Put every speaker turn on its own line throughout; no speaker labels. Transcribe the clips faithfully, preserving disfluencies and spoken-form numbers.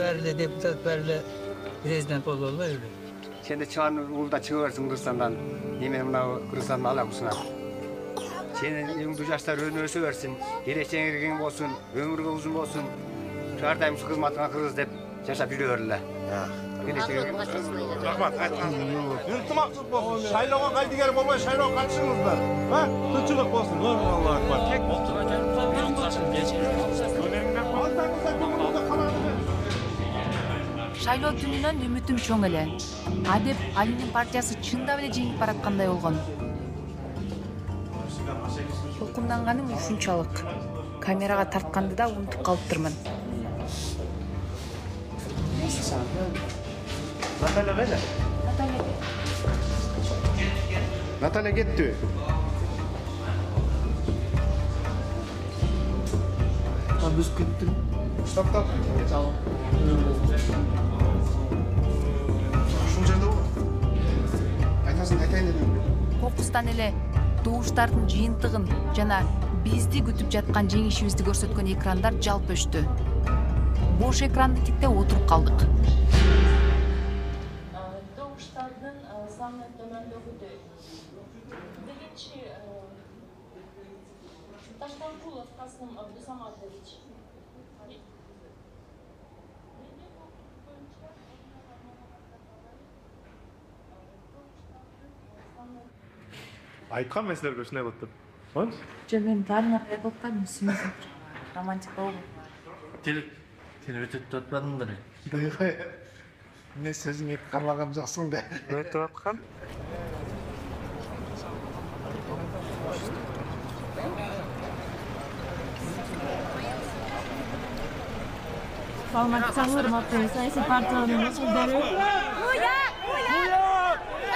bärle deputat bärle prezident bolurlar öyle.
Sen de çağın ulda çıkarsın Kırgızistan'dan. Yemen mına Kırgızistan'dan alakusuna. Senin evinde yaşlar önöse versin. Geleceğin ergen bolsun, ömürge uzun bolsun. Çağırdayım şu kızmatına Kırgız dep yaşap yürüyorlar.
Rahmat, aytkan. İltimaksız bolsun. Şayloğa qaydigar bolmay şayloğa qaytışыңызlar. Ha? Tinchlik bolsun. Allahu akbar. Tek
Шайлоо түнүнөн үмүтүм чоң эле. Адеп Алинин партиясы чындап эле жеңип бараткандай болгон. Толкунданганым ушунчалык. Камерага тартканды да унутуп калыптырмын.
Наталья кайда?
Наталья.
Наталья кетти.
Ha biz gittim.
Стоп, стоп. Ушул жерде бол. Айтасың, айтайын дедим.
Кокустан эле добуштардын жыйынтыгын жана бизди күтүп жаткан жеңишибизди көрсөткөн экрандар жалп өчтү. Бош экранды тиктеп отуруп калдык.
Doğuşlardan sanat döneminde Degiçi Taştankulov Kasım Abdüsamadovich.
Айткан меселер көчүнө болуп. Онч?
Жөн мен тарына кайбылтам үсүмүз. Романтик болду.
Тел телевизорду өтпөдүңдөр.
Дайгай. Не сөзүңө кармаган жаксың да.
Өтүп аткан?
Салмак Саңыр Мактен саясий партиянын өкүлдөрү.
Уят! Уят!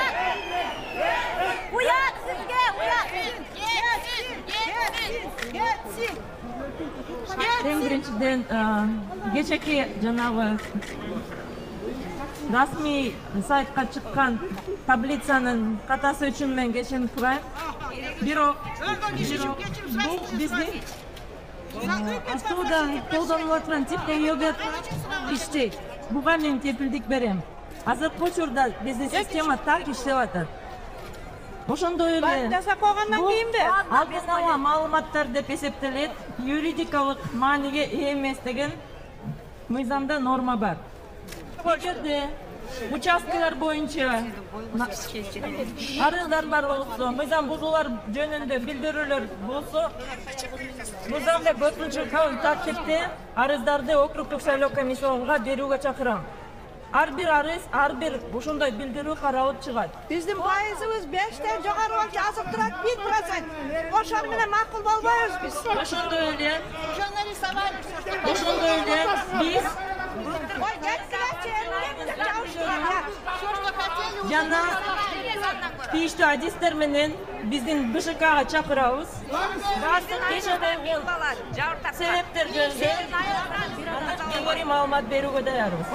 Уят sizge! Уят! Ketsin! Ketsin!
Эң биринчиден кечээки жанагы расмий сайтка чыккан таблицанын катасы үчүн мен кечирим сурайм. Бирок бул биздин Астудан колдонуп отурган типтеги иштейт. Буга мен кепилдик берем. Азыркы учурда биздин система так иштеп атат. Ошондой эле жасап койгондон кийинби алдын ала маалыматтар деп эсептелет, юридикалык мааниге ээ эмес деген мыйзамда норма бар. Эгерде участкалар боюнча арыздар бар болсо, мыйзам бузуулар жөнүндө билдирүүлөр болсо, мыйзамда төртүнчү тартипте арыздарды округдук шайлоо комиссионуна берүүгө чакырам. Ар бир арыз, ар бир ушундай билдирүү каралып чыгат.
Биздин пайызыбыз бештен жогору болчу, азыр турат бир процент. Ошон менен макул болбойбуз биз.
Ошондой эле, ошондой эле биз жана тийиштүү адистер менен биздин БШКга чакырабыз. Баардык кечээдеги себептер жөнүндө кеңири маалымат берүүгө даярбыз.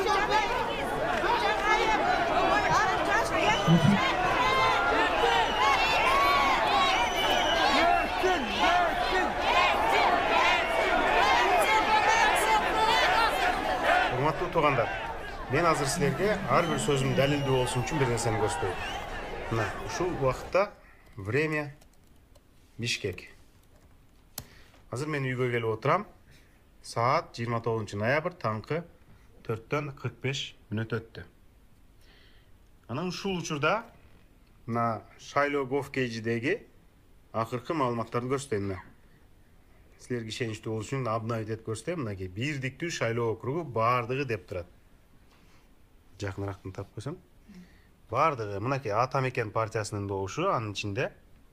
Урматтуу туугандар, мен азыр силерге ар бир сөзүм далилдүү болсун үчүн бир нерсени көрсөтөйүн. Мына, ушул убакытта время Бишкек. Азыр мен үйгө келип отурам. Саат жыйырма тогузунчу ноябрь таңкы төрттөн кырк беш мүнөт өттү. Анан ушул учурда мына шайлоо gov.kg'dеги акыркы маалыматтарды көрсөтөйм. Силерге ишеничтүү болуш үчүн обновить этип көрсөтөйм. Мынакей бирдиктүү шайлоо округу баардыгы деп турат. Жакыныраак тап койсоң. Баардыгы мынакей Ата Мекен партиясынын добушу, анын ичинде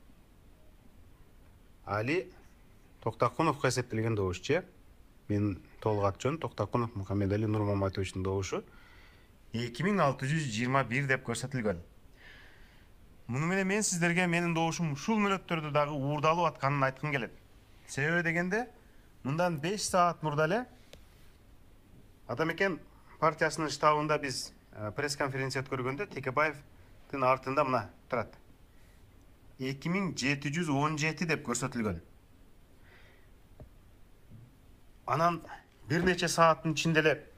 Али Токтакуновго эсептелген добушчу. Мен толук аты жөн Токтакунов Мухаммедали Нурмаматовичтин добушу эки миң алты жүз жыйырма бир деп көрсөтүлгөн. Муну менен мен сиздерге менин добушум ушул мүнөттөрдө дагы уурдалып атканын айткым келет. Себеби дегенде, мындан беш саат мурда эле Ата Мекен партиясынын штабында биз пресс-конференция өткөргөндө Текебаевдин артында мына турат. эки миң жети жүз он жети деп көрсөтүлгөн. Анан бир нече сааттын ичинде эле